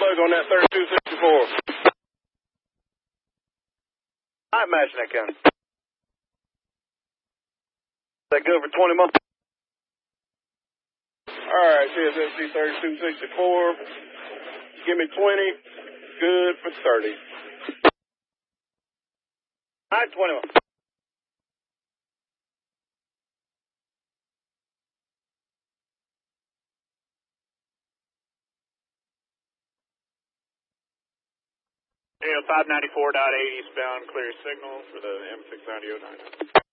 plug on that 3264. I imagine that county. Is that good for 20 months? Alright, CSSC 3264. Give me 20. Good for 30. Alright, 21. Yeah, 594.8 eastbound, clear signal for the M69009.